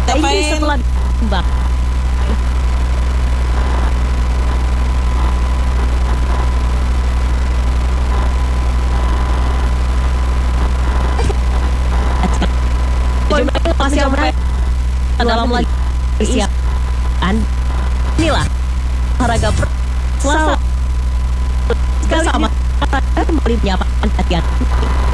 ini setelah ditembak. Jumlahnya masih dalam lagi persiapan. Inilah olahraga Selasa bersama kembali menyapa latihan